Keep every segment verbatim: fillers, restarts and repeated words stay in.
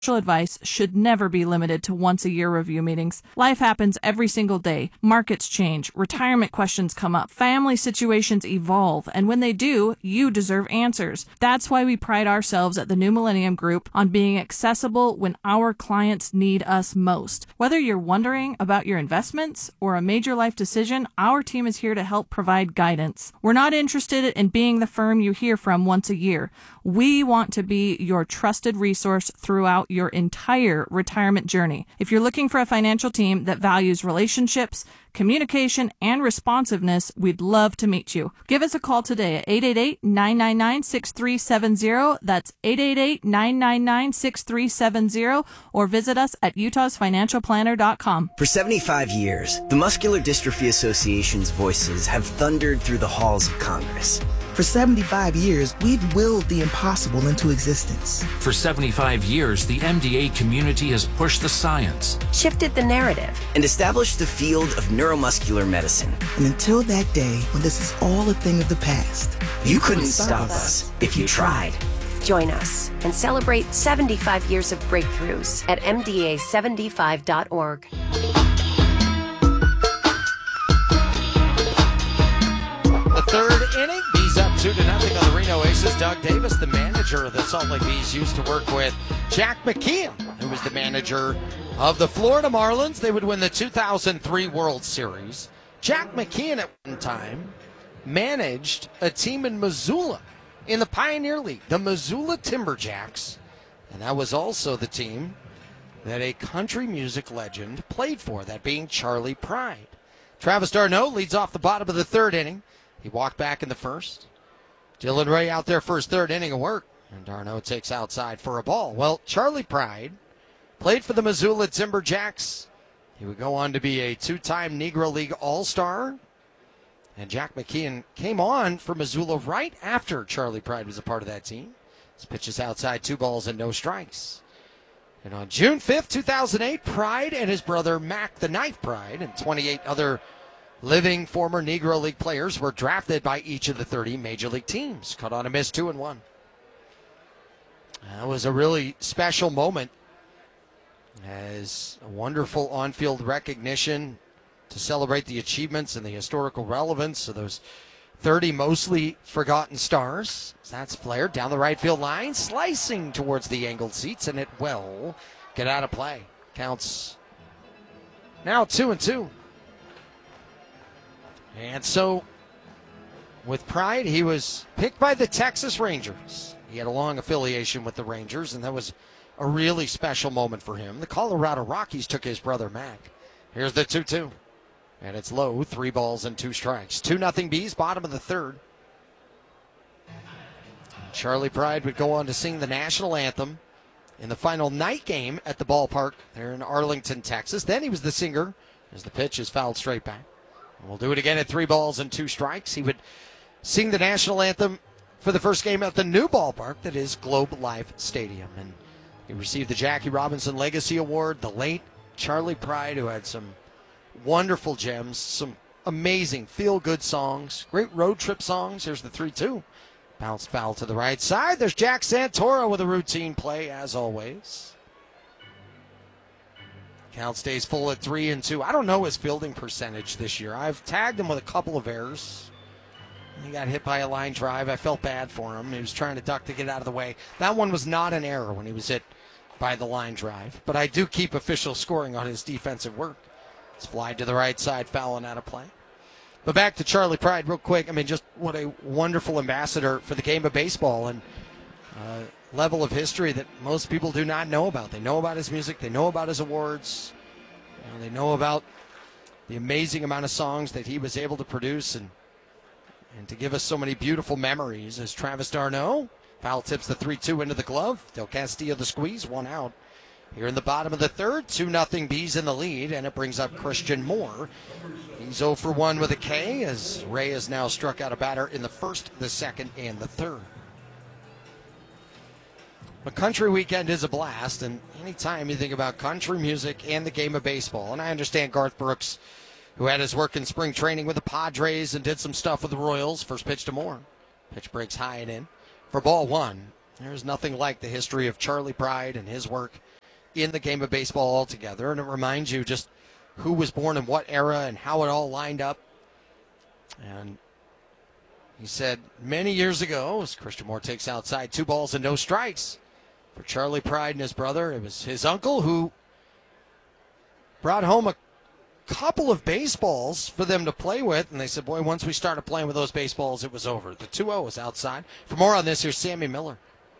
advice should never be limited to once a year review meetings. Life happens every single day. Markets change, retirement questions come up, family situations evolve, and when they do, you deserve answers. That's why we pride ourselves at the New Millennium Group on being accessible when our clients need us most. Whether you're wondering about your investments or a major life decision, our team is here to help provide guidance. We're not interested in being the firm you hear from once a year. We want to be your trusted resource throughout your entire retirement journey. If you're looking for a financial team that values relationships, communication, and responsiveness, we'd love to meet you. Give us a call today at eight eight eight, nine nine nine, six three seven zero. That's eight eight eight, nine nine nine, six three seven zero, or visit us at utahs financial planner dot com. For seventy-five years, the Muscular Dystrophy Association's voices have thundered through the halls of Congress. For seventy-five years, we've willed the impossible into existence. For seventy-five years, the M D A community has pushed the science, shifted the narrative, and established the field of neuromuscular medicine. And until that day when this is all a thing of the past, you, you couldn't stop us if you tried. Join us and celebrate seventy-five years of breakthroughs at M D A seventy-five dot org. The third inning, Bees up two to nothing on the Reno Aces. Doug Davis, the manager of the Salt Lake Bees, used to work with Jack McKeon, who was the manager of the Florida Marlins. They would win the two thousand three World Series. Jack McKeon at one time managed a team in Missoula in the Pioneer League, the Missoula Timberjacks. And that was also the team that a country music legend played for, that being Charley Pride. Travis d'Arnaud leads off the bottom of the third inning. He walked back in the first. Dylan Ray out there for his third inning of work. And d'Arnaud takes outside for a ball. Well, Charley Pride played for the Missoula Timberjacks. He would go on to be a two-time Negro League All-Star. And Jack McKeon came on for Missoula right after Charley Pride was a part of that team. His pitch is outside, two balls and no strikes. And on June fifth, two thousand eight, Pride and his brother Mac the Knife Pride and twenty-eight other living former Negro League players were drafted by each of the thirty major league teams. Cut on a miss, two and one. That was a really special moment, as a wonderful on-field recognition to celebrate the achievements and the historical relevance of those thirty mostly forgotten stars. That's flared down the right field line, slicing towards the angled seats, and it will get out of play. Counts now two and two. And so, with Pride, he was picked by the Texas Rangers. He had a long affiliation with the Rangers, and that was a really special moment for him. The Colorado Rockies took his brother Mac. Here's the two two. And it's low, three balls and two strikes. two nothing Bees, bottom of the third. Charley Pride would go on to sing the national anthem in the final night game at the ballpark there in Arlington, Texas. Then he was the singer as the pitch is fouled straight back. We'll do it again at three balls and two strikes. He would sing the national anthem for the first game at the new ballpark that is Globe Life Stadium. And he received the Jackie Robinson Legacy Award. The late Charley Pride, who had some wonderful gems, some amazing feel-good songs, great road trip songs. Here's the three two. Bounced foul to the right side. There's Jack Santoro with a routine play, as always. Count stays full at three and two. I don't know his fielding percentage this year. I've tagged him with a couple of errors. He got hit by a line drive. I felt bad for him. He was trying to duck to get out of the way. That one was not an error when he was hit by the line drive. But I do keep official scoring on his defensive work. It's fly to the right side, fouling out of play. But back to Charley Pride real quick. I mean, just what a wonderful ambassador for the game of baseball, and uh, level of history that most people do not know about. They know about his music. They know about his awards. You know, they know about the amazing amount of songs that he was able to produce and and to give us so many beautiful memories. As Travis d'Arnaud foul tips the three two into the glove. Del Castillo the squeeze, one out. Here in the bottom of the third, two nothing Bees in the lead, and it brings up Christian Moore. He's zero for one with a K, as Ray has now struck out a batter in the first, the second, and the third. But country weekend is a blast, and anytime you think about country music and the game of baseball, and I understand Garth Brooks, who had his work in spring training with the Padres and did some stuff with the Royals. First pitch to Moore. Pitch breaks high and in. For ball one, there's nothing like the history of Charley Pride and his work in the game of baseball altogether, and it reminds you just who was born in what era and how it all lined up. And he said many years ago, as Christian Moore takes outside, two balls and no strikes for Charlie Pride and his brother. It was his uncle who brought home a couple of baseballs for them to play with, and they said, boy, once we started playing with those baseballs, it was over. The two oh was outside. For more on this, here's Sammy Miller.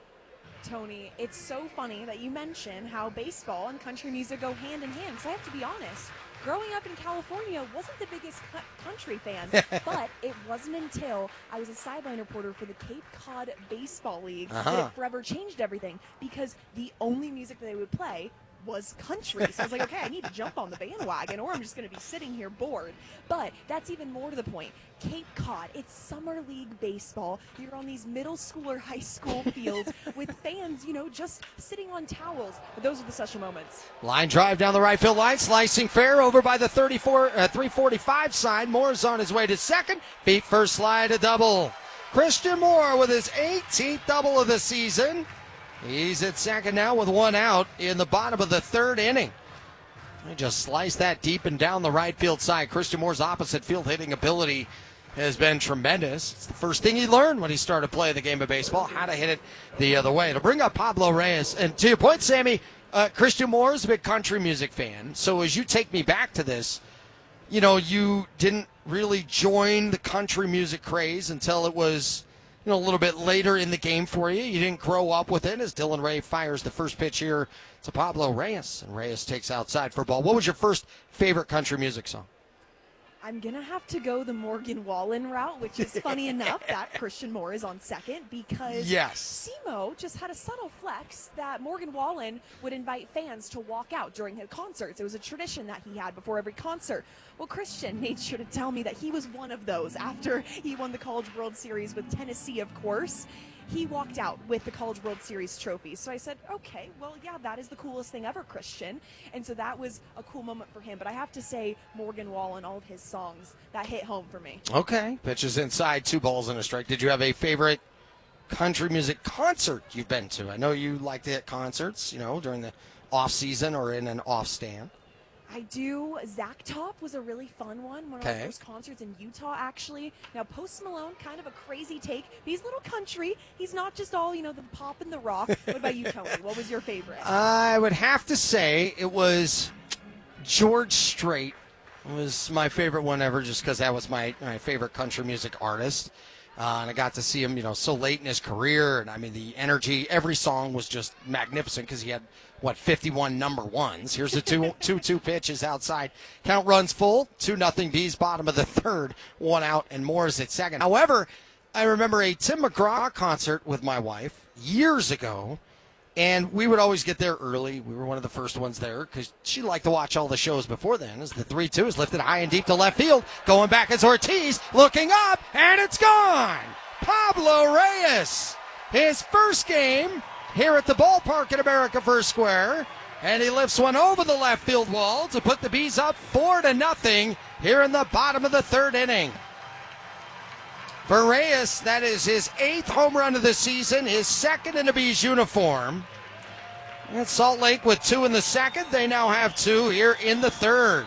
Tony, it's so funny that you mention how baseball and country music go hand in hand, because I have to be honest, growing up in California, wasn't the biggest cu- country fan, but it wasn't until I was a sideline reporter for the Cape Cod Baseball League Uh-huh. that it forever changed everything, because the only music that they would play was country. So I was like, okay, I need to jump on the bandwagon or I'm just going to be sitting here bored. But that's even more to the point. Cape Cod, it's summer league baseball. You're on these middle school or high school fields with fans, you know, just sitting on towels. But those are the special moments. Line drive down the right field line, slicing fair over by the thirty-four, uh, three forty-five side. Moore's on his way to second. Feet first slide, a double. Christian Moore with his eighteenth double of the season. He's at second now with one out in the bottom of the third inning. They just sliced that deep and down the right field side. Christian Moore's opposite field hitting ability has been tremendous. It's the first thing he learned when he started playing the game of baseball, how to hit it the other way. To bring up Pablo Reyes, and to your point, Sammy, uh, Christian Moore is a big country music fan. So as you take me back to this, you know, you didn't really join the country music craze until it was, you know, a little bit later in the game for you. You didn't grow up with it as Dylan Ray fires the first pitch here to Pablo Reyes, and Reyes takes outside for a ball. What was your first favorite country music song? I'm going to have to go the Morgan Wallen route, which is funny enough that Christian Moore is on second because Yes. Simo just had a subtle flex that Morgan Wallen would invite fans to walk out during his concerts. It was a tradition that he had before every concert. Well, Christian made sure to tell me that he was one of those after he won the College World Series with Tennessee, of course. He walked out with the College World Series trophy. So I said, okay, well, yeah, that is the coolest thing ever, Christian. And so that was a cool moment for him. But I have to say, Morgan Wallen, all of his songs, that hit home for me. Okay. Pitches inside, two balls and a strike. Did you have a favorite country music concert you've been to? I know you like to hit concerts, you know, during the off season or in an off stand. I do. Zach Top was a really fun one. One of Okay. my first concerts in Utah, actually. Now, Post Malone, kind of a crazy take. But he's a little country. He's not just all, you know, the pop and the rock. What about you, Tony? What was your favorite? I would have to say it was George Strait. It was my favorite one ever just because that was my, my favorite country music artist. Uh, and I got to see him, you know, so late in his career. And, I mean, the energy, every song was just magnificent because he had, what, fifty-one number ones. Here's the two two two pitches outside. Count runs full, two nothing B's, bottom of the third, one out, and Moore's at second. However, I remember a Tim McGraw concert with my wife years ago, and we would always get there early. We were one of the first ones there because she liked to watch all the shows before then. As the three two is lifted high and deep to left field, going back as Ortiz, looking up, and it's gone! Pablo Reyes, his first game here at the ballpark at America First Square, and he lifts one over the left field wall to put the Bees up four to nothing here in the bottom of the third inning. For Reyes, that is his eighth home run of the season, his second in a Bees uniform. And Salt Lake with two in the second. They now have two here in the third.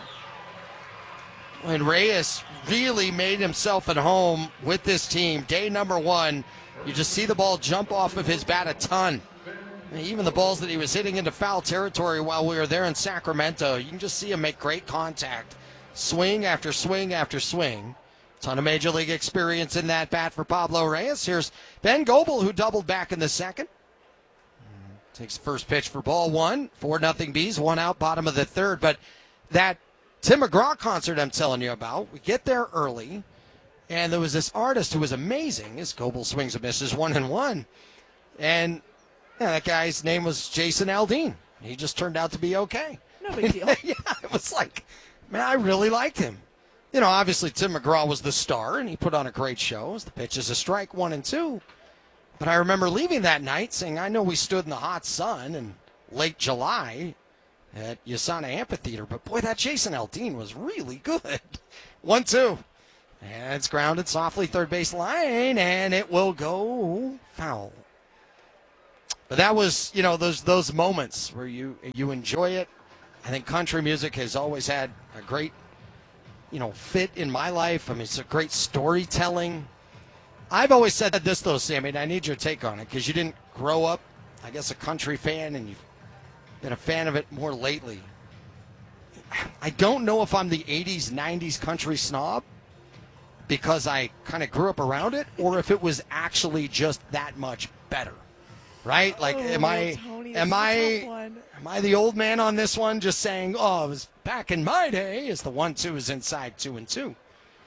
And Reyes really made himself at home with this team. Day number one, you just see the ball jump off of his bat a ton. Even the balls that he was hitting into foul territory while we were there in Sacramento, you can just see him make great contact. Swing after swing after swing. Ton of Major League experience in that bat for Pablo Reyes. Here's Ben Goebel, who doubled back in the second. Takes the first pitch for ball one. four nothing Bees, one out, bottom of the third. But that Tim McGraw concert I'm telling you about, we get there early, and there was this artist who was amazing. His Goebel swings and misses, one and one. And yeah, that guy's name was Jason Aldean. He just turned out to be okay. No big deal. Yeah, it was like, man, I really liked him. You know, obviously Tim McGraw was the star, and he put on a great show. The pitch is a strike, one and two. But I remember leaving that night saying, I know we stood in the hot sun in late July at Yasana Amphitheater, but boy, that Jason Aldean was really good. one two. And it's grounded softly third base line, and it will go foul. But that was, you know, those those moments where you you enjoy it. I think country music has always had a great, you know, fit in my life. I mean, it's a great storytelling. I've always said this, though, Sammy, and I need your take on it, because you didn't grow up, I guess, a country fan, and you've been a fan of it more lately. I don't know if I'm the eighties, nineties country snob because I kind of grew up around it, or if it was actually just that much better, right? Like, oh, am I, Tony, am I, am I the old man on this one, just saying, "Oh, it was back in my day"? Is the one two is inside two and two?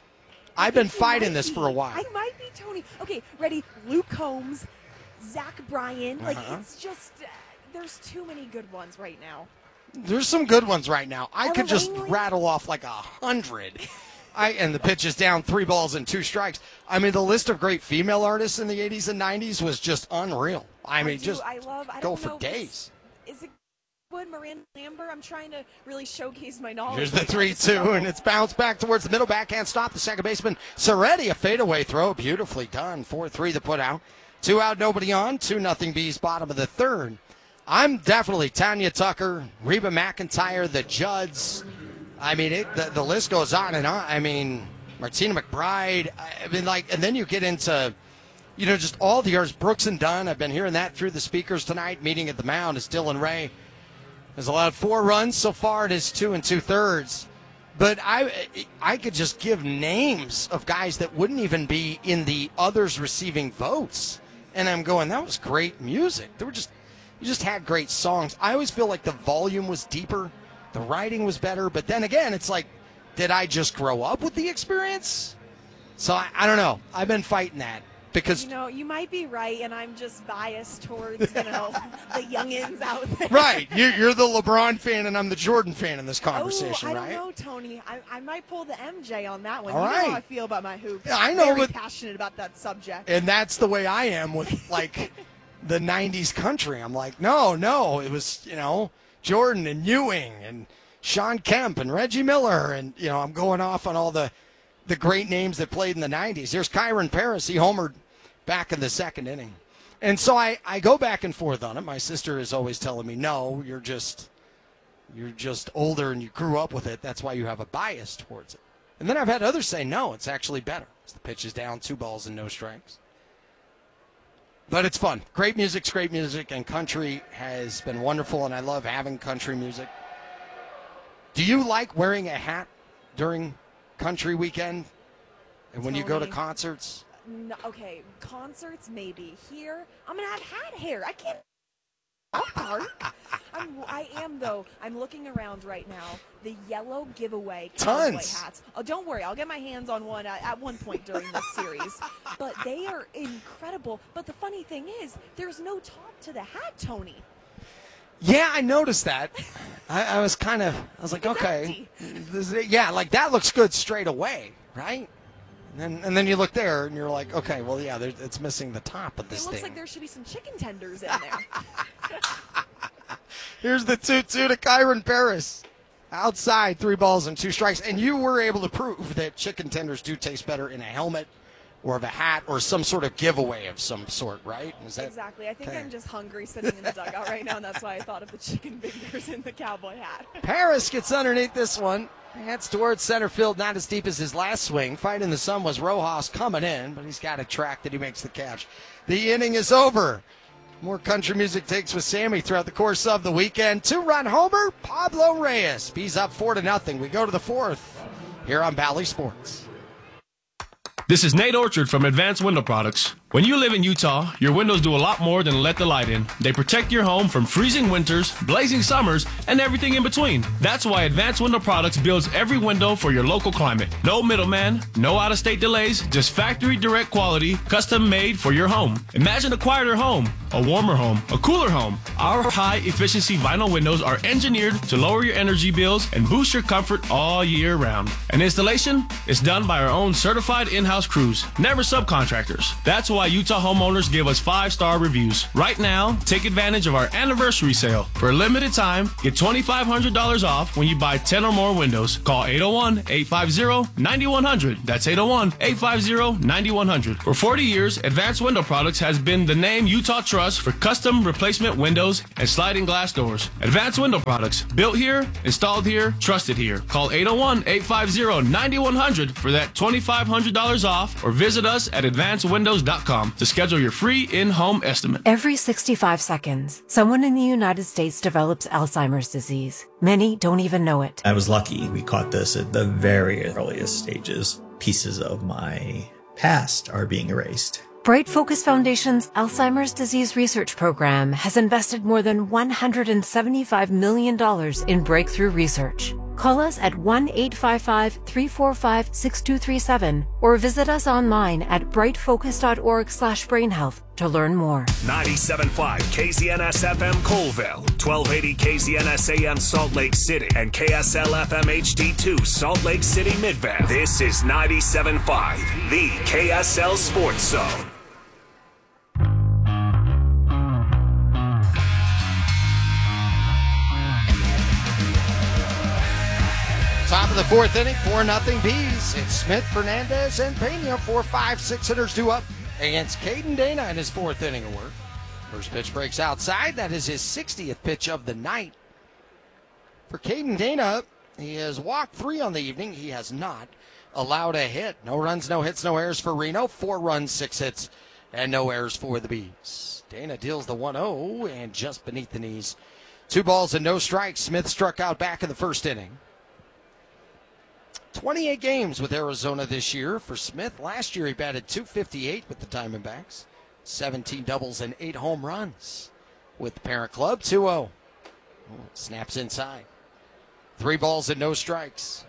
I've been fighting this be. for a while. I might be, Tony. Okay, ready? Luke Combs, Zach Bryan. Like, Uh-huh. it's just, uh, there's too many good ones right now. There's some good ones right now. I Ella could just Langley? rattle off like a hundred. I and the pitch is down, three balls and two strikes. I mean, the list of great female artists in the eighties and nineties was just unreal. I mean, do, just I love, I go don't for know if days. it's- Is it Wood, Miranda Lambert? I'm trying to really showcase my knowledge. Here's the right now. three Just two, go. and it's bounced back towards the middle. Backhand stop. The second baseman, Soretti, a fadeaway throw. Beautifully done. four three to put out. Two out, nobody on. two nothing Bees, bottom of the third. I'm definitely Tanya Tucker, Reba McEntire, the Judds. I mean, it, the, the list goes on and on. I mean, Martina McBride. I mean, like, and then you get into, you know, just all the years. Brooks and Dunn. I've been hearing that through the speakers tonight. Meeting at the mound is Dylan Ray. Has allowed four runs so far. It is two and two thirds. But I, I could just give names of guys that wouldn't even be in the others receiving votes, and I'm going, that was great music. They were just, you just had great songs. I always feel like the volume was deeper, the writing was better. But then again, it's like, did I just grow up with the experience? So I, I don't know. I've been fighting that. Because You know, you might be right, and I'm just biased towards, you know, the youngins out there. right, you're, you're the LeBron fan, and I'm the Jordan fan in this conversation, oh, I right? don't know, Tony. I, I might pull the M J on that one. All you know right. how I feel about my hoops. Yeah, I know, Very but- passionate about that subject. And that's the way I am with, like, the nineties country. I'm like, no, no, it was, you know, Jordan and Ewing and Sean Kemp and Reggie Miller. And, you know, I'm going off on all the, the great names that played in the nineties. Here's Kyron Paris. He homered back in the second inning. And so I, I go back and forth on it. My sister is always telling me, no, you're just you're just older and you grew up with it. That's why you have a bias towards it. And then I've had others say, no, it's actually better. The pitch is down, two balls and no strikes. But it's fun. Great music's great music, and country has been wonderful, and I love having country music. Do you like wearing a hat during country weekend and when you go to Tony. concerts? No, okay, concerts maybe. Here, I'm gonna have hat hair. I can't. Park. I'm, I am though. I'm looking around right now. The yellow giveaway cowboy Tons. hats. Oh, don't worry. I'll get my hands on one at, at one point during this series. But they are incredible. But the funny thing is, there's no top to the hat, Tony. Yeah, I noticed that. I, I was kind of, I was like, It's okay. This- yeah, like that looks good straight away, right? And then, and then you look there and you're like, okay, well, yeah, there, it's missing the top of It this looks thing. like there should be some chicken tenders in there. Here's the two two to Kyron Paris. Outside, three balls and two strikes. And you were able to prove that chicken tenders do taste better in a helmet or of a hat or some sort of giveaway of some sort, right? Is that Exactly. I think okay? I'm just hungry sitting in the dugout right now, and that's why I thought of the chicken fingers in the cowboy hat. Paris gets underneath this one. Heads towards center field, not as deep as his last swing. Fight in the sun was Rojas coming in, but he's got a track that he makes the catch. The inning is over. More country music takes with Sammy throughout the course of the weekend. Two-run homer, Pablo Reyes. He's up four to nothing. We go to the fourth here on Bally Sports. This is Nate Orchard from Advanced Window Products. When you live in Utah, your windows do a lot more than let the light in. They protect your home from freezing winters, blazing summers, and everything in between. That's why Advanced Window Products builds every window for your local climate. No middleman, no out-of-state delays, just factory direct quality, custom made for your home. Imagine a quieter home, a warmer home, a cooler home. Our high-efficiency vinyl windows are engineered to lower your energy bills and boost your comfort all year round. And installation is done by our own certified in-house crews, never subcontractors. That's why why Utah homeowners give us five-star reviews. Right now, take advantage of our anniversary sale. For a limited time, get twenty-five hundred dollars off when you buy ten or more windows. Call eight oh one, eight five zero, nine one zero zero. That's eight oh one, eight five zero, nine one zero zero. For forty years, Advanced Window Products has been the name Utah trusts for custom replacement windows and sliding glass doors. Advanced Window Products, built here, installed here, trusted here. Call eight oh one, eight five zero, nine one zero zero for that twenty-five hundred dollars off, or visit us at advanced windows dot com to schedule your free in-home estimate. Every sixty-five seconds, someone in the United States develops Alzheimer's disease. Many don't even know it. I was lucky. We caught this at the very earliest stages. Pieces of my past are being erased. Bright Focus Foundation's Alzheimer's Disease Research Program has invested more than one hundred seventy-five million dollars in breakthrough research. Call us at one eight five five, three four five, six two three seven or visit us online at bright focus dot org slash brain health to learn more. ninety-seven point five K Z N S F M Colville, twelve eighty K Z N S A M Salt Lake City, and K S L F M H D two Salt Lake City Midvale. This is ninety-seven point five, the K S L Sports Zone. Top of the fourth inning, four nothing Bees. It's Smith, Fernandez, and Pena. Four, five, six hitters due up against Caden Dana in his fourth inning of work. First pitch breaks outside. That is his sixtieth pitch of the night. For Caden Dana, he has walked three on the evening. He has not allowed a hit. No runs, no hits, no errors for Reno. Four runs, six hits, and no errors for the Bees. Dana deals the one oh and just beneath the knees. Two balls and no strikes. Smith struck out back in the first inning. twenty-eight games with Arizona this year for Smith. Last year he batted two fifty-eight with the Diamondbacks. seventeen doubles and eight home runs with the parent club. two oh. Snaps inside. Three balls and no strikes.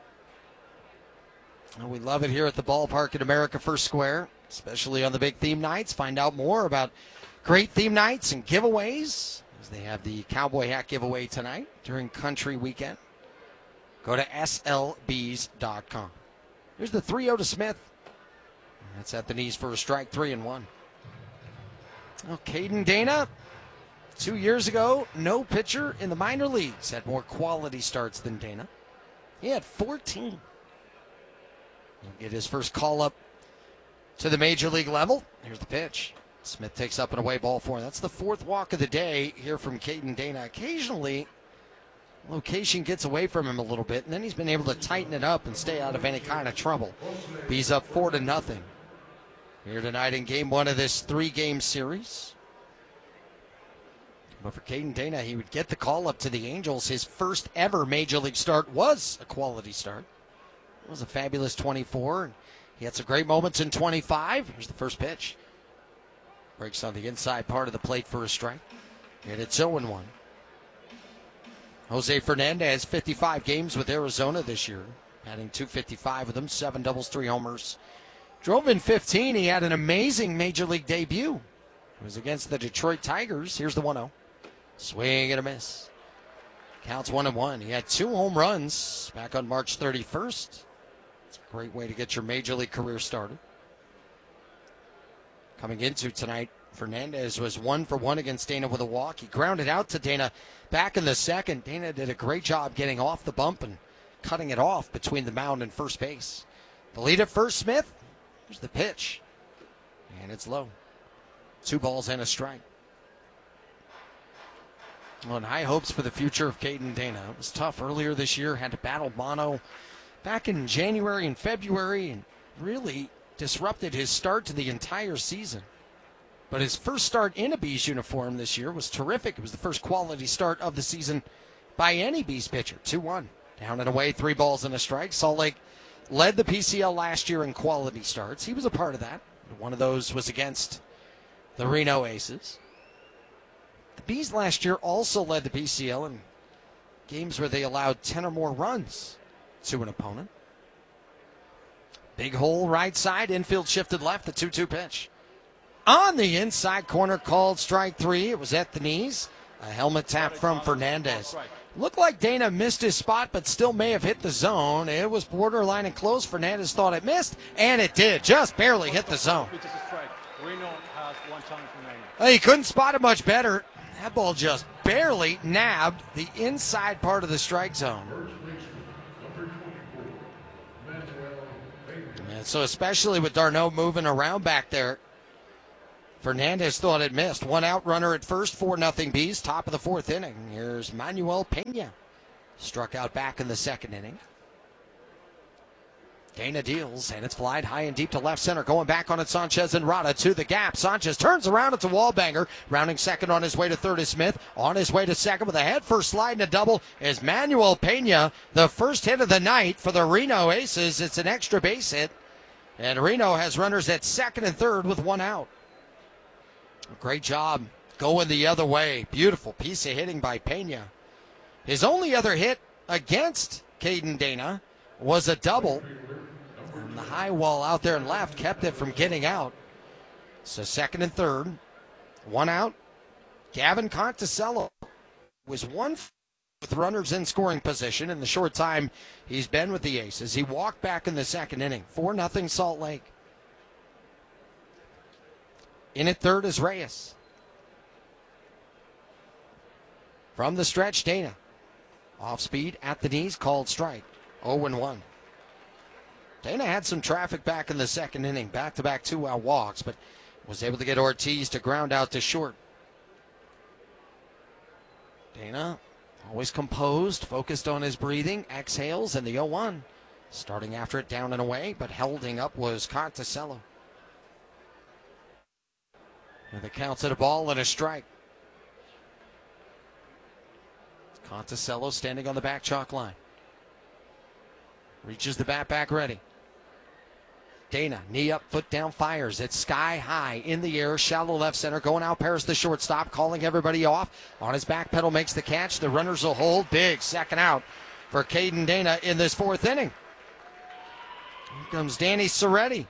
Well, we love it here at the ballpark at America First Square, especially on the big theme nights. Find out more about great theme nights and giveaways, as they have the cowboy hat giveaway tonight during Country Weekend. Go to S L Bs dot com. Here's the three oh to Smith. That's at the knees for a strike, three and one. Oh, Caden Dana, two years ago, no pitcher in the minor leagues had more quality starts than Dana. He had fourteen. He'll get his first call up to the major league level. Here's the pitch. Smith takes up an away ball for him. That's the fourth walk of the day here from Caden Dana. Occasionally, location gets away from him a little bit, and then he's been able to tighten it up and stay out of any kind of trouble. He's up four to nothing here tonight in game one of this three-game series. But for Caden Dana, he would get the call up to the Angels. His first ever major league start was a quality start. It was a fabulous twenty-four. And he had some great moments in twenty-five. Here's the first pitch. Breaks on the inside part of the plate for a strike. And it's oh and one. Jose Fernandez, fifty-five games with Arizona this year, batting two fifty-five with them, seven doubles, three homers. Drove in fifteen. He had an amazing major league debut. It was against the Detroit Tigers. Here's the one oh. Swing and a miss. Counts one and one. He had two home runs back on March thirty-first. It's a great way to get your major league career started. Coming into tonight, Fernandez was one for one against Dana with a walk. He grounded out to Dana back in the second. Dana did a great job getting off the bump and cutting it off between the mound and first base. The lead at first, Smith. Here's the pitch. And it's low. Two balls and a strike. Well, and high hopes for the future of Caden Dana. It was tough earlier this year. Had to battle mono back in January and February and really disrupted his start to the entire season. But his first start in a Bees uniform this year was terrific. It was the first quality start of the season by any Bees pitcher. two one. Down and away, three balls and a strike. Salt Lake led the P C L last year in quality starts. He was a part of that. One of those was against the Reno Aces. The Bees last year also led the P C L in games where they allowed ten or more runs to an opponent. Big hole right side, infield shifted left, the two two pitch. On the inside corner, called strike three. It was at the knees. A helmet tap from Fernandez. Looked like Dana missed his spot, but still may have hit the zone. It was borderline and close. Fernandez thought it missed, and it did. Just barely hit the zone. Reno has one chance remaining. Well, he couldn't spot it much better. That ball just barely nabbed the inside part of the strike zone. And so especially with Darno moving around back there, Fernandez thought it missed. One out runner at first, four nothing Bees, top of the fourth inning. Here's Manuel Pena. Struck out back in the second inning. Dana deals, and it's flied high and deep to left center. Going back on it, Sanchez and Rada to the gap. Sanchez turns around, it's a wall banger. Rounding second on his way to third is Smith. On his way to second with a head first slide and a double is Manuel Pena. The first hit of the night for the Reno Aces. It's an extra base hit. And Reno has runners at second and third with one out. Great job going the other way. Beautiful piece of hitting by Pena. His only other hit against Caden Dana was a double. And the high wall out there and left kept it from getting out. So second and third, one out. Gavin Conticello was one with runners in scoring position in the short time he's been with the Aces. He walked back in the second inning. four nothing Salt Lake. In at third is Reyes. From the stretch, Dana. Off speed at the knees, called strike. oh and one. Dana had some traffic back in the second inning, back-to-back two-out walks, but was able to get Ortiz to ground out to short. Dana, always composed, focused on his breathing, exhales, and the oh one. Starting after it down and away, but holding up was Conticello. And the count's at a ball and a strike. Conticello standing on the back chalk line. Reaches the bat back ready. Dana, knee up, foot down, fires. It's sky high in the air, shallow left center. Going out, Paris the shortstop, calling everybody off. On his back pedal, makes the catch. The runners will hold. Big second out for Caden Dana in this fourth inning. Here comes Danny Soretti.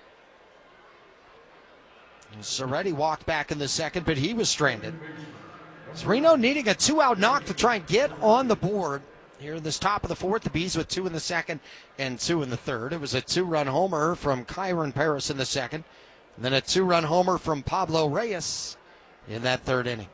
Soretti walked back in the second, but he was stranded. So Reno needing a two-out knock to try and get on the board here in this top of the fourth. The Bees with two in the second and two in the third. It was a two-run homer from Kyron Paris in the second, and then a two-run homer from Pablo Reyes in that third inning.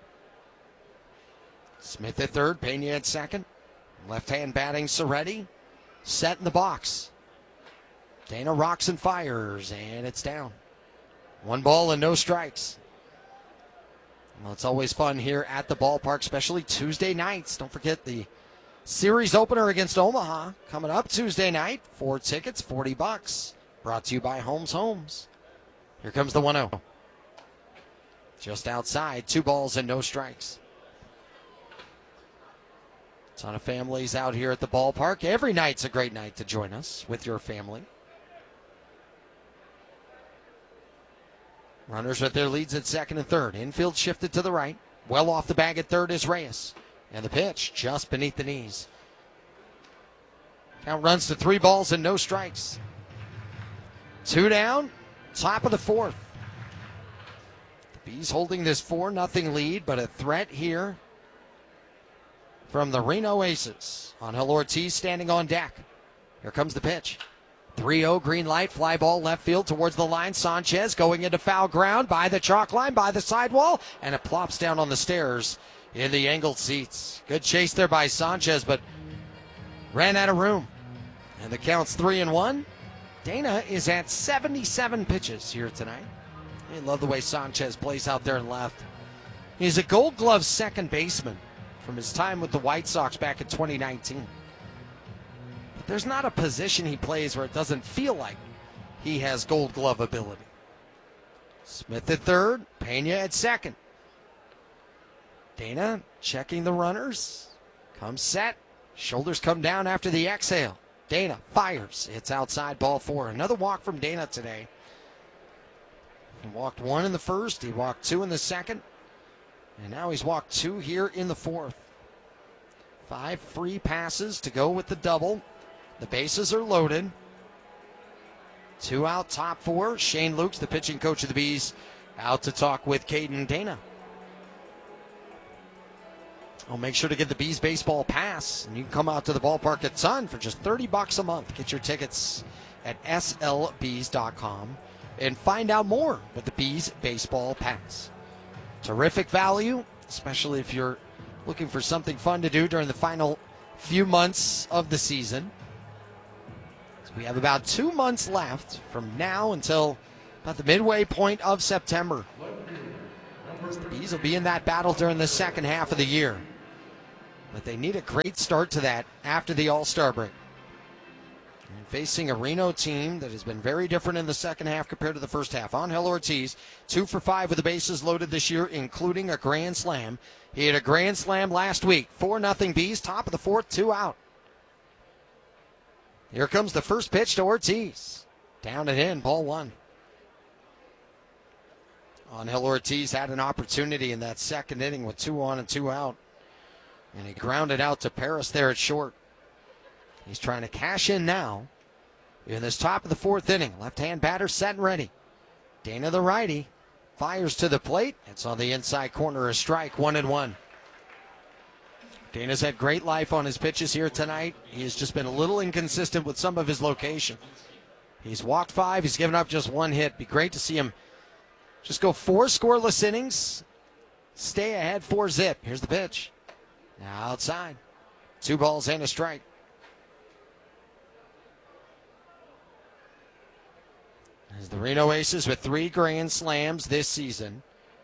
Smith at third, Pena at second. Left-hand batting Soretti, set in the box. Dana rocks and fires, and it's down. One ball and no strikes. Well, it's always fun here at the ballpark, especially Tuesday nights. Don't forget the series opener against Omaha coming up Tuesday night. Four tickets, forty bucks. Brought to you by Holmes Homes. Here comes the one oh. Just outside, two balls and no strikes. A ton of families out here at the ballpark. Every night's a great night to join us with your family. Runners with their leads at second and third. Infield shifted to the right. Well off the bag at third is Reyes. And the pitch just beneath the knees. Count runs to three balls and no strikes. Two down, top of the fourth. The Bees holding this four nothing lead, but a threat here from the Reno Aces. Angel Ortiz standing on deck. Here comes the pitch. three oh, green light, fly ball left field towards the line. Sanchez going into foul ground by the chalk line, by the sidewall, and it plops down on the stairs in the angled seats. Good chase there by Sanchez, but ran out of room. And the count's three and one. Dana is at seventy-seven pitches here tonight. I love the way Sanchez plays out there and left. He's a Gold Glove second baseman from his time with the White Sox back in twenty nineteen. There's not a position he plays where it doesn't feel like he has Gold Glove ability. Smith at third, Pena at second. Dana checking the runners. Comes set. Shoulders come down after the exhale. Dana fires. It's outside, ball four. Another walk from Dana today. He walked one in the first. He walked two in the second. And now he's walked two here in the fourth. Five free passes to go with the double. The bases are loaded. Two out, top four. Shane Lukes, the pitching coach of the Bees, out to talk with Caden Dana. Well, make sure to get the Bees baseball pass, and you can come out to the ballpark at Sun for just thirty bucks a month. Get your tickets at S L bees dot com and find out more with the Bees Baseball Pass. Terrific value, especially if you're looking for something fun to do during the final few months of the season. So we have about two months left from now until about the midway point of September. The Bees will be in that battle during the second half of the year. But they need a great start to that after the All-Star break. And facing a Reno team that has been very different in the second half compared to the first half. Angel Ortiz, two for five with the bases loaded this year, including a grand slam. He had a grand slam last week. four nothing Bees, top of the fourth, two out. Here comes the first pitch to Ortiz. Down and in, ball one. Angel Ortiz had an opportunity in that second inning with two on and two out. And he grounded out to Paris there at short. He's trying to cash in now in this top of the fourth inning. Left-hand batter set and ready. Dana, the righty, fires to the plate. It's on the inside corner, a strike, one and one. Dana's had great life on his pitches here tonight. He has just been a little inconsistent with some of his location. He's walked five. He's given up just one hit. Be great to see him just go four scoreless innings. Stay ahead four zip. Here's the pitch. Now outside. Two balls and a strike. As the Reno Aces with three grand slams this season.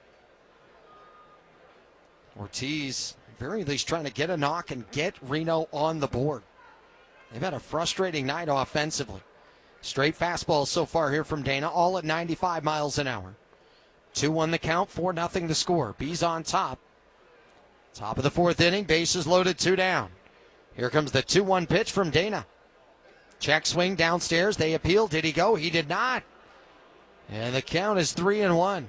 Ortiz, at the very least, trying to get a knock and get Reno on the board. They've had a frustrating night offensively. Straight fastballs so far here from Dana, all at ninety-five miles an hour. two one the count, four nothing the score. Bees on top. Top of the fourth inning, bases loaded, two down. Here comes the two one pitch from Dana. Check swing downstairs. They appeal. Did he go? He did not. And the count is three and one.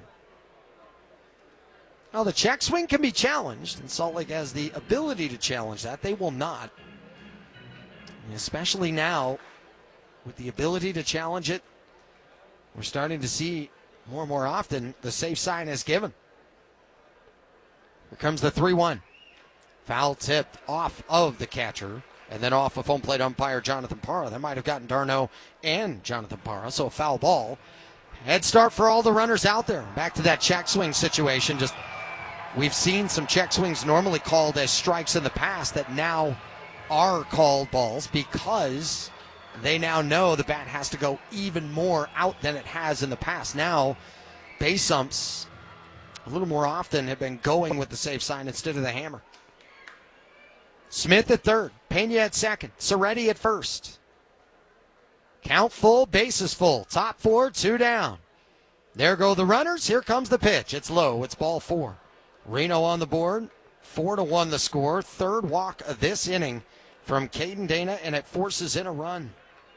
Now the check swing can be challenged, and Salt Lake has the ability to challenge that. They will not. And especially now, with the ability to challenge it, we're starting to see more and more often the safe sign is given. Here comes the three one. Foul tipped off of the catcher, and then off of home plate umpire Jonathan Parra. That might have gotten Darno and Jonathan Parra, so a foul ball. Head start for all the runners out there. Back to that check swing situation. Just we've seen some check swings normally called as strikes in the past that now are called balls because they now know the bat has to go even more out than it has in the past. Now, base umps a little more often have been going with the safe sign instead of the hammer. Smith at third, Pena at second, Soretti at first. Count full, bases full. Top four, two down. There go the runners. Here comes the pitch. It's low. It's ball four. Reno on the board. Four to one the score. Third walk of this inning from Caden Dana, and it forces in a run.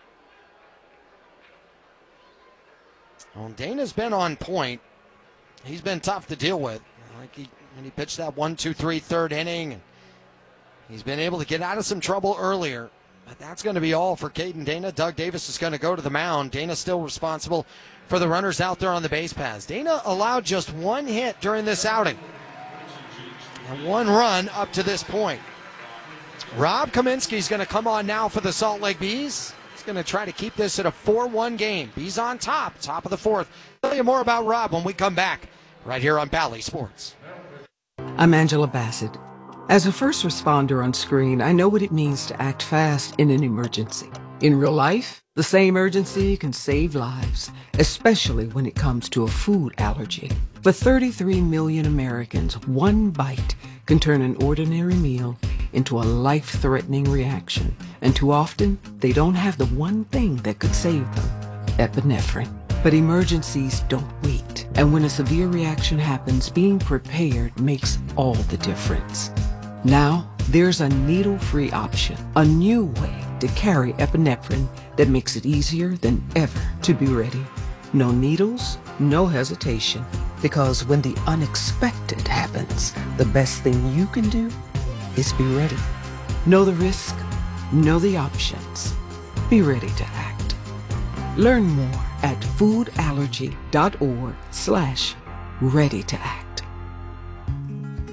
Well, Dana's been on point. He's been tough to deal with. Like he, when he pitched that one, two, three, third inning, and he's been able to get out of some trouble earlier. But that's going to be all for Caden Dana. Doug Davis is going to go to the mound. Dana still responsible for the runners out there on the base paths. Dana allowed just one hit during this outing. And one run up to this point. Rob Kaminsky is going to come on now for the Salt Lake Bees. He's going to try to keep this at a four one game. Bees on top, top of the fourth. I'll tell you more about Rob when we come back right here on Bally Sports. I'm Angela Bassett. As a first responder on screen, I know what it means to act fast in an emergency. In real life, the same urgency can save lives, especially when it comes to a food allergy. For thirty-three million Americans, one bite can turn an ordinary meal into a life-threatening reaction. And too often, they don't have the one thing that could save them, epinephrine. But emergencies don't wait. And when a severe reaction happens, being prepared makes all the difference. Now, there's a needle-free option, a new way to carry epinephrine that makes it easier than ever to be ready. No needles, no hesitation, because when the unexpected happens, the best thing you can do is be ready. Know the risk, know the options, be ready to act. Learn more at foodallergy.org slash ready to act.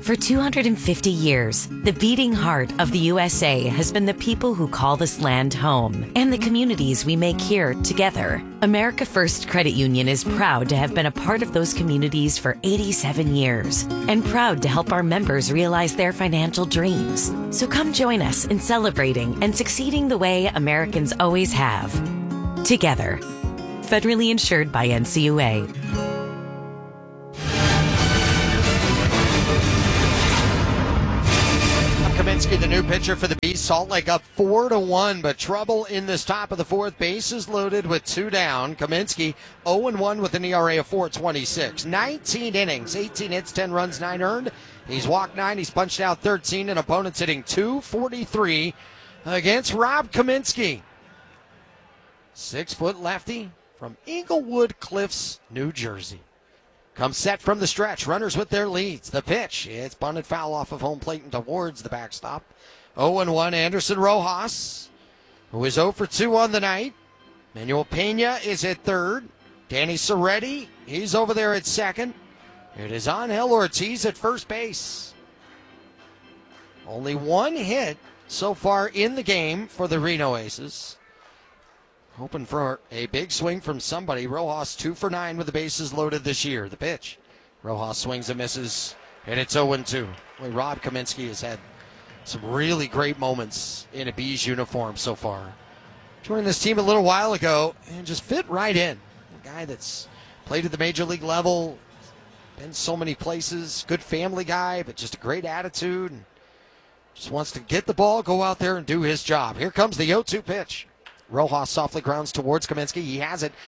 For two hundred fifty years, the beating heart of the U S A has been the people who call this land home and the communities we make here together. America First Credit Union is proud to have been a part of those communities for eighty-seven years and proud to help our members realize their financial dreams. So come join us in celebrating and succeeding the way Americans always have. Together. Federally insured by N C U A. Kaminsky, the new pitcher for the Bees. Salt Lake up four to one, but trouble in this top of the fourth. Bases loaded with two down. Kaminsky oh and one with an E R A of four twenty-six. nineteen innings, eighteen hits, ten runs, nine earned. He's walked nine. He's punched out thirteen, and opponents hitting two forty-three against Rob Kaminsky. Six-foot lefty from Englewood Cliffs, New Jersey. Comes set from the stretch. Runners with their leads. The pitch. It's bunted foul off of home plate and towards the backstop. oh and one, Anderson Rojas, who is oh for two on the night. Manuel Pena is at third. Danny Soretti, he's over there at second. It is Angel Ortiz at first base. Only one hit so far in the game for the Reno Aces. Hoping for a big swing from somebody. Rojas two for nine with the bases loaded this year. The pitch. Rojas swings and misses, and it's oh and two. Boy, Rob Kaminsky has had some really great moments in a Bees uniform so far. Joined this team a little while ago and just fit right in. A guy that's played at the major league level, been so many places, good family guy, but just a great attitude. And just wants to get the ball, go out there and do his job. Here comes the oh two pitch. Rojas softly grounds towards Kaminsky. He has it.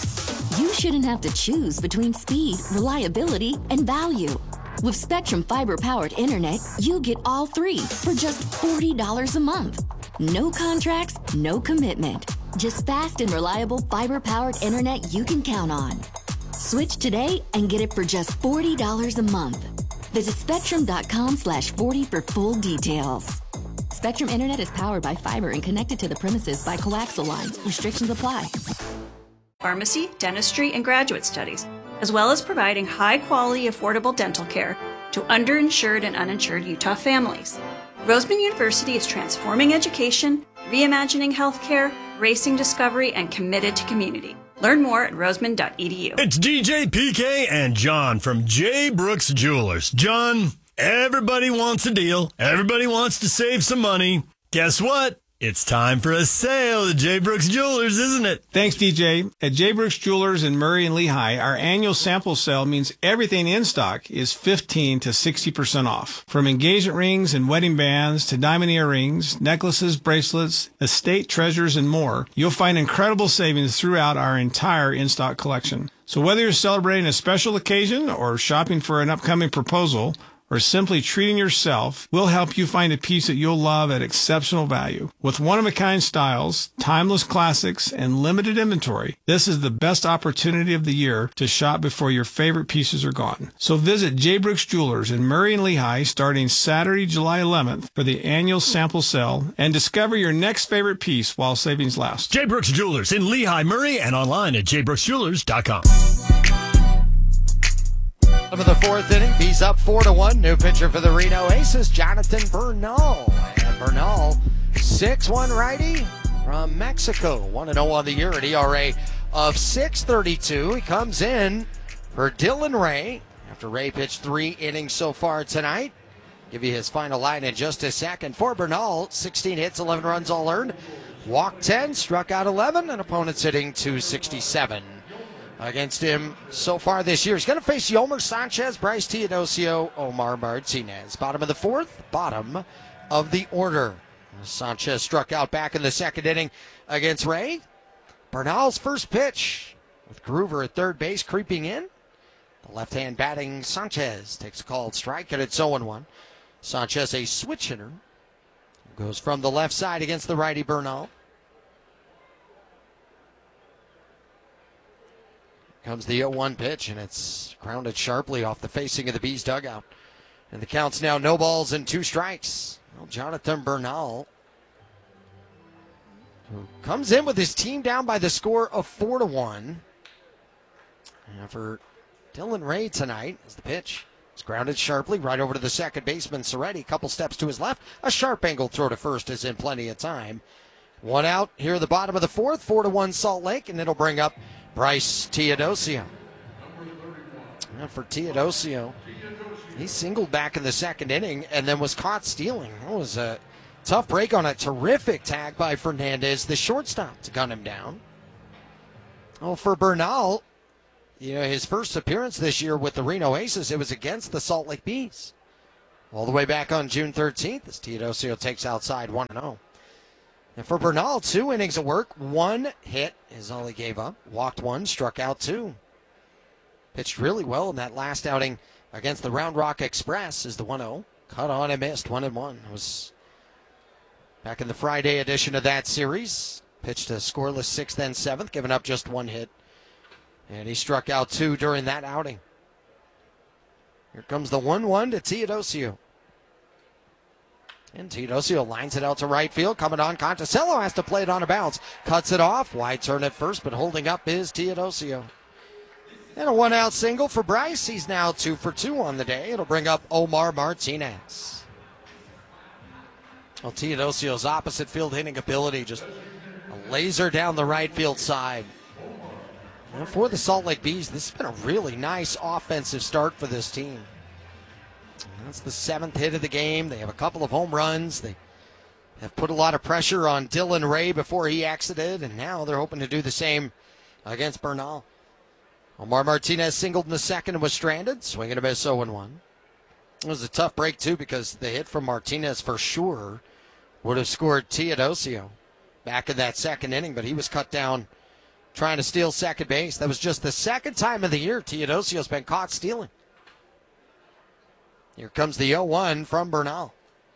You shouldn't have to choose between speed, reliability, and value. With Spectrum fiber-powered internet, you get all three for just forty dollars a month. No contracts, no commitment. Just fast and reliable fiber-powered internet you can count on. Switch today and get it for just forty dollars a month. Visit spectrum.com slash 40 for full details. Spectrum Internet is powered by fiber and connected to the premises by coaxial lines. Restrictions apply. Pharmacy, dentistry, and graduate studies, as well as providing high-quality, affordable dental care to underinsured and uninsured Utah families. Roseman University is transforming education, reimagining healthcare, racing discovery, and committed to community. Learn more at roseman dot e d u. It's D J P K and John from J. Brooks Jewelers. John, everybody wants a deal. Everybody wants to save some money. Guess what? It's time for a sale at J. Brooks Jewelers, isn't it? Thanks, D J. At J. Brooks Jewelers in Murray and Lehigh, our annual sample sale means everything in stock is fifteen to sixty percent off. From engagement rings and wedding bands to diamond earrings, necklaces, bracelets, estate treasures, and more, you'll find incredible savings throughout our entire in-stock collection. So whether you're celebrating a special occasion or shopping for an upcoming proposal, or simply treating yourself, we'll help you find a piece that you'll love at exceptional value. With one-of-a-kind styles, timeless classics, and limited inventory, this is the best opportunity of the year to shop before your favorite pieces are gone. So visit J. Brooks Jewelers in Murray and Lehigh starting Saturday, July eleventh for the annual sample sale and discover your next favorite piece while savings last. J. Brooks Jewelers in Lehigh, Murray, and online at j brooks jewelers dot com. Of the fourth inning, Bees up four to one. New pitcher for the Reno Aces, Jonathan Bernal. And Bernal, six one righty from Mexico. one and oh on the year, an E R A of six thirty-two. He comes in for Dylan Ray after Ray pitched three innings so far tonight. Give you his final line in just a second. For Bernal, sixteen hits, eleven runs all earned. Walked ten, struck out eleven, and opponents hitting two sixty-seven. Against him so far this year. He's going to face Yomer Sanchez, Bryce Teodosio, Omar Martinez. Bottom of the fourth, bottom of the order. Sanchez struck out back in the second inning against Ray. Bernal's first pitch with Groover at third base creeping in. The left-hand batting Sanchez takes a called strike, and it's oh and one. Sanchez, a switch hitter, goes from the left side against the righty Bernal. Comes the oh one pitch, and it's grounded sharply off the facing of the Bees dugout. And the count's now no balls and two strikes. Well, Jonathan Bernal, who comes in with his team down by the score of four to one. And for Dylan Ray tonight, as the pitch It's grounded sharply right over to the second baseman, Soretti. Couple steps to his left. A sharp angle throw to first is in plenty of time. One out here at the bottom of the fourth. Four to one Salt Lake, and it'll bring up Bryce Teodosio. And for Teodosio, he singled back in the second inning and then was caught stealing. That was a tough break on a terrific tag by Fernandez, the shortstop, to gun him down. Well, for Bernal, you know, his first appearance this year with the Reno Aces, it was against the Salt Lake Bees. All the way back on June thirteenth, as Teodosio takes outside one and oh. And for Bernal, two innings of work, one hit is all he gave up. Walked one, struck out two. Pitched really well in that last outing against the Round Rock Express as the one oh. Cut on and missed, one and one. It was back in the Friday edition of that series. Pitched a scoreless sixth and seventh, giving up just one hit. And he struck out two during that outing. Here comes the one one to Teodosio. And Teodosio lines it out to right field. Coming on, Conticello has to play it on a bounce. Cuts it off. Wide turn at first, but holding up is Teodosio. And a one-out single for Bryce. He's now two for two on the day. It'll bring up Omar Martinez. Well, Teodosio's opposite field hitting ability, just a laser down the right field side. And for the Salt Lake Bees, this has been a really nice offensive start for this team. That's the seventh hit of the game. They have a couple of home runs. They have put a lot of pressure on Dylan Ray before he exited, and now they're hoping to do the same against Bernal. Omar Martinez singled in the second and was stranded. Swing and a miss, oh and one. It was a tough break, too, because the hit from Martinez for sure would have scored Teodosio back in that second inning, but he was cut down trying to steal second base. That was just the second time of the year Teodosio's been caught stealing. Here comes the oh one from Bernal.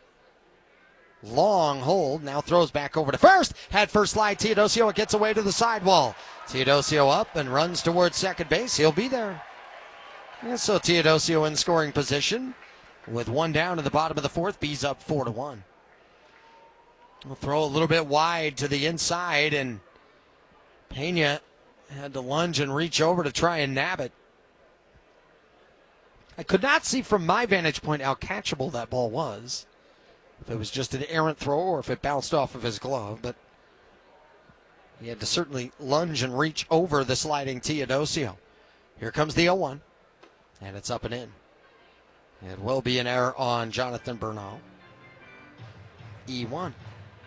Long hold, now throws back over to first. Had first slide, Teodosio, it gets away to the sidewall. Teodosio up and runs towards second base. He'll be there. And so Teodosio in scoring position with one down at the bottom of the fourth. Bees up four to one. We'll throw a little bit wide to the inside, and Pena had to lunge and reach over to try and nab it. I could not see from my vantage point how catchable that ball was. If it was just an errant throw or if it bounced off of his glove, but he had to certainly lunge and reach over the sliding Teodosio. Here comes the oh one, and it's up and in. It will be an error on Jonathan Bernal. E one.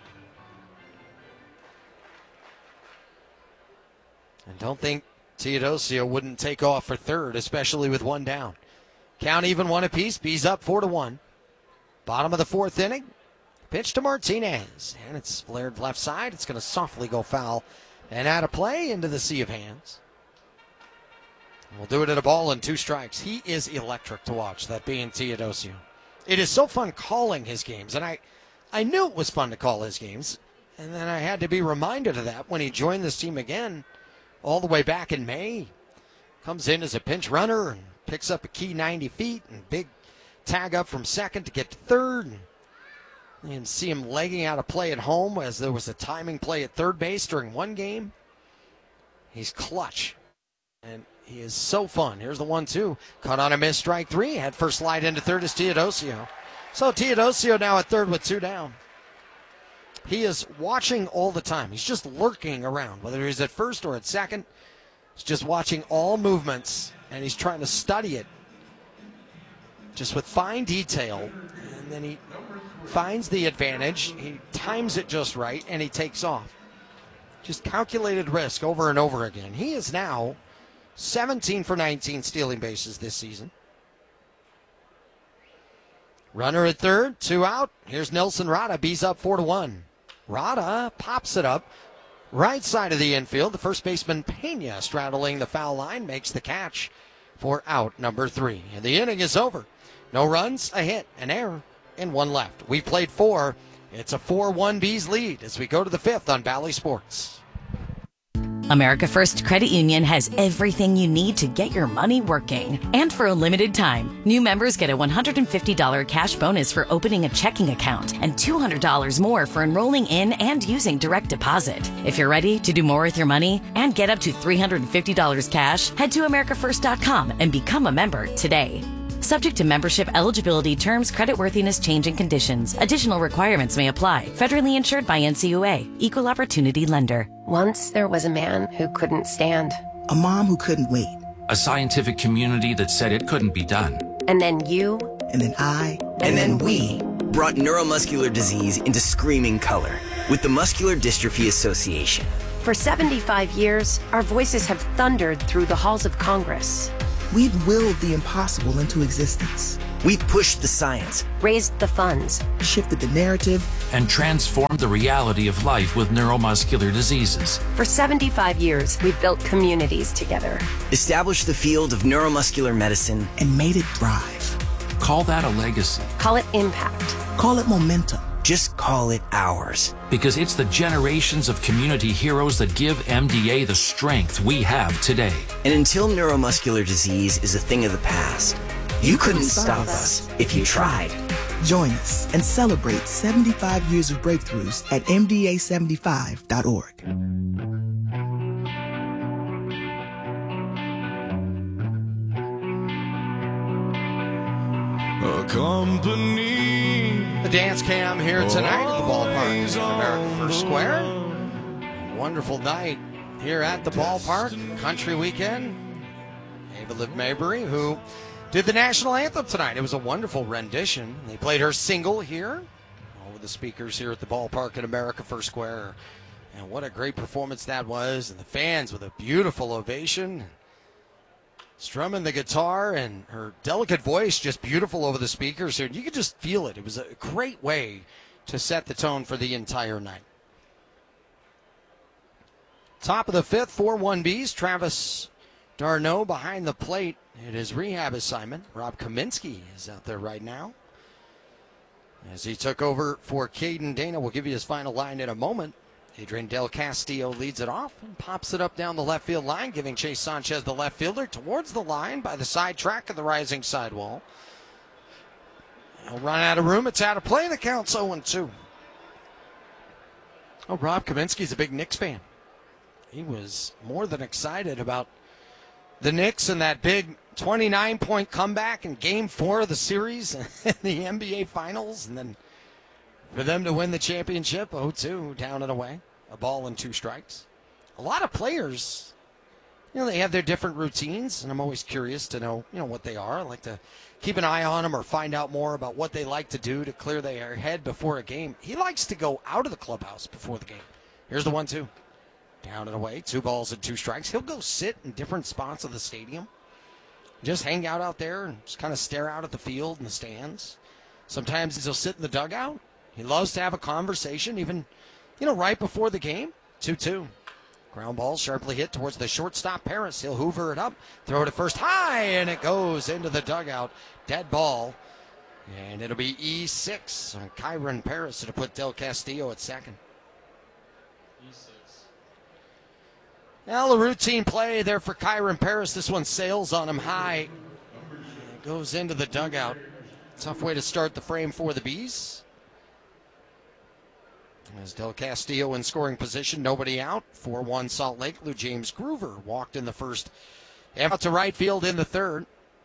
And don't think Teodosio wouldn't take off for third, especially with one down. Count even one apiece. Bees up four to one. Bottom of the fourth inning. Pitch to Martinez. And it's flared left side. It's going to softly go foul and out of play into the sea of hands. We'll do it at a ball and two strikes. He is electric to watch, that being Teodosio. It is so fun calling his games. And I, I knew it was fun to call his games. And then I had to be reminded of that when he joined this team again all the way back in May. Comes in as a pinch runner and picks up a key ninety feet and big tag up from second to get to third. And you can see him legging out a play at home as there was a timing play at third base during one game. He's clutch. And he is so fun. Here's the one two. Caught on a miss, strike three. Had first slide into third is Teodosio. So Teodosio now at third with two down. He is watching all the time. He's just lurking around, whether he's at first or at second. He's just watching all movements, and he's trying to study it just with fine detail. And then he finds the advantage. He times it just right, and he takes off. Just calculated risk over and over again. He is now seventeen for nineteen stealing bases this season. Runner at third, two out. Here's Nelson Rada. Bees up four to one. Rada pops it up right side of the infield. The first baseman Pena straddling the foul line makes the catch for out number three. And the inning is over. No runs, a hit, an error, and one left. We've played four. It's a four one Bees lead as we go to the fifth on Bally Sports. America First Credit Union has everything you need to get your money working. And for a limited time, new members get a one hundred fifty dollars cash bonus for opening a checking account and two hundred dollars more for enrolling in and using direct deposit. If you're ready to do more with your money and get up to three hundred fifty dollars cash, head to america first dot com and become a member today. Subject to membership, eligibility, terms, creditworthiness, change, and conditions. Additional requirements may apply. Federally insured by N C U A. Equal Opportunity Lender. Once there was a man who couldn't stand. A mom who couldn't wait. A scientific community that said it couldn't be done. And then you. And then I. And, and then we brought neuromuscular disease into screaming color with the Muscular Dystrophy Association. For seventy-five years, our voices have thundered through the halls of Congress. We've willed the impossible into existence. We've pushed the science, raised the funds, shifted the narrative, and transformed the reality of life with neuromuscular diseases. For seventy-five years, we've built communities together, established the field of neuromuscular medicine, and made it thrive. Call that a legacy. Call it impact. Call it momentum. Just call it ours. Because it's the generations of community heroes that give M D A the strength we have today. And until neuromuscular disease is a thing of the past, you, you couldn't, couldn't stop us if you tried. Join us and celebrate seventy-five years of breakthroughs at M D A seventy-five dot org. A company. The dance cam here tonight at the ballpark, America First Square. A wonderful night here at the ballpark. Country weekend. Ava Liv Mabry, who did the national anthem tonight. It was a wonderful rendition. They played her single here over the speakers here at the ballpark at America First Square. And what a great performance that was. And the fans with a beautiful ovation. Strumming the guitar and her delicate voice just beautiful over the speakers here. You could just feel it. It was a great way to set the tone for the entire night. Top of the fifth, four one Bs. Travis d'Arnaud behind the plate at his rehab assignment. Rob Kaminsky is out there right now as he took over for Caden Dana. We'll give you his final line in a moment. Adrian Del Castillo leads it off and pops it up down the left field line, giving Chase Sanchez, the left fielder, towards the line by the side track of the rising sidewall. He'll run out of room. It's out of play. The count's oh and two. Oh, Rob Kaminsky's a big Knicks fan. He was more than excited about the Knicks and that big twenty-nine point comeback in game four of the series in the N B A Finals. And then for them to win the championship, oh two, down and away. A ball and two strikes. A lot of players, you know, they have their different routines, and I'm always curious to know, you know, what they are. I like to keep an eye on them or find out more about what they like to do to clear their head before a game. He likes to go out of the clubhouse before the game. Here's the one two. Down and away, two balls and two strikes. He'll go sit in different spots of the stadium. Just hang out out there and just kind of stare out at the field and the stands. Sometimes he'll sit in the dugout. He loves to have a conversation, even, you know, right before the game. two two. Ground ball sharply hit towards the shortstop, Paris. He'll hoover it up, throw it at first high, and it goes into the dugout. Dead ball. And it'll be E six on Kyron Paris to put Del Castillo at second. E six. Now a routine play there for Kyron Paris. This one sails on him high. It goes into the dugout. Tough way to start the frame for the Bees. As Del Castillo in scoring position, nobody out. four one Salt Lake. Lou James Groover walked in the first. Out to right field in the third.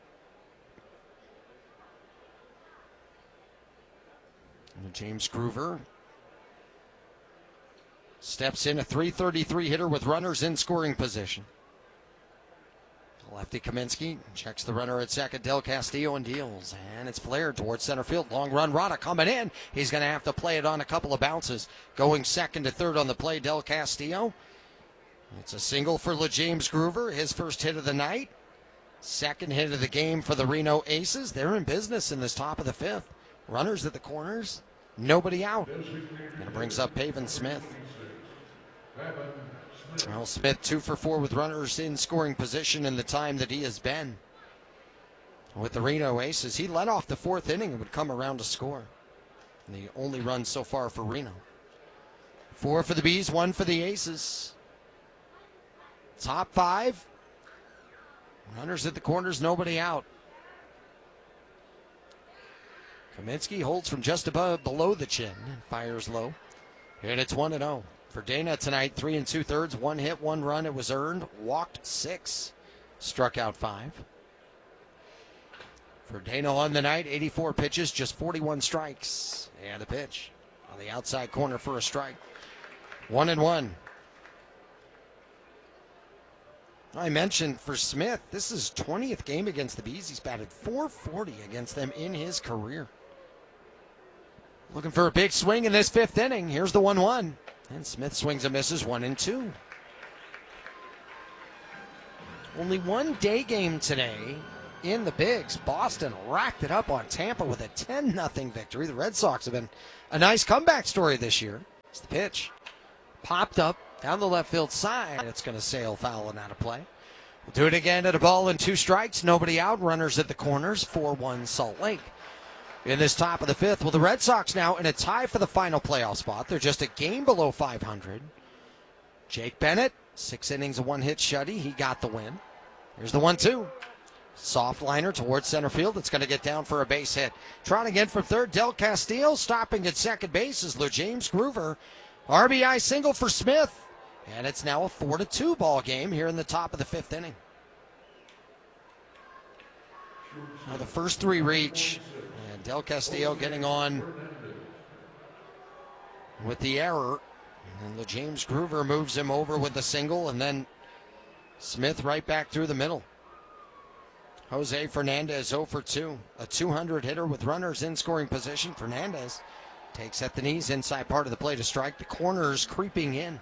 And James Groover steps in, a three thirty-three hitter with runners in scoring position. Lefty Kaminsky checks the runner at second. Del Castillo and deals. And it's flared towards center field. Long run, Rada coming in. He's going to have to play it on a couple of bounces. Going second to third on the play, Del Castillo. It's a single for LeJames Groover, his first hit of the night. Second hit of the game for the Reno Aces. They're in business in this top of the fifth. Runners at the corners. Nobody out. And it brings up Pavin Smith. Well, Smith two for four with runners in scoring position in the time that he has been with the Reno Aces. He led off the fourth inning and would come around to score. And the only run so far for Reno. Four for the Bees, one for the Aces. Top five. Runners at the corners, nobody out. Kaminsky holds from just above, below the chin, and fires low. And it's one and oh. For Dana tonight, three and two thirds, one hit, one run. It was earned, walked six, struck out five. For Dano on the night, eighty-four pitches, just forty-one strikes. And the pitch on the outside corner for a strike. One and one. I mentioned for Smith, this is his twentieth game against the Bees. He's batted four forty against them in his career. Looking for a big swing in this fifth inning. Here's the one one. And Smith swings and misses, one and two. Only one day game today in the Bigs. Boston racked it up on Tampa with a ten nothing victory. The Red Sox have been a nice comeback story this year. It's the pitch. Popped up down the left field side. It's going to sail foul and out of play. We'll do it again at a ball and two strikes. Nobody out. Runners at the corners. four one Salt Lake. In this top of the fifth, well, the Red Sox now in a tie for the final playoff spot. They're just a game below five hundred. Jake Bennett, six innings of one hit shutty. He got the win. Here's the one two. Soft liner towards center field. It's going to get down for a base hit. Trotting in from third, Del Castillo. Stopping at second base is LeJames Groover. R B I single for Smith. And it's now a four to two ball game here in the top of the fifth inning. Now the first three reach. And Del Castillo getting on with the error. And LeJames Groover moves him over with the single. And then Smith right back through the middle. Jose Fernandez oh for two. A two hundred hitter with runners in scoring position. Fernandez takes at the knees, inside part of the plate to strike. The corners creeping in.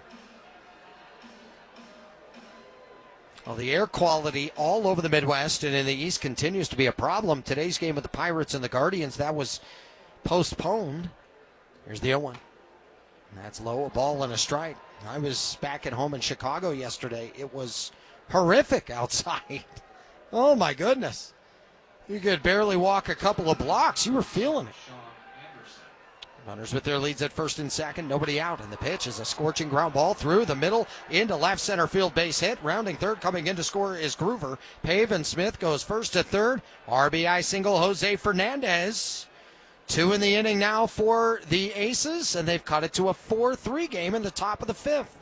Well, the air quality all over the Midwest and in the East continues to be a problem. Today's game with the Pirates and the Guardians, that was postponed. Here's the oh one. And that's low, a ball and a strike. I was back at home in Chicago yesterday. It was horrific outside. Oh, my goodness. You could barely walk a couple of blocks. You were feeling it. Runners with their leads at first and second. Nobody out. And the pitch is a scorching ground ball through the middle into left center field base hit. Rounding third, coming in to score is Groover. Pavin Smith goes first to third. R B I single Jose Fernandez. Two in the inning now for the Aces, and they've cut it to a four three game in the top of the fifth.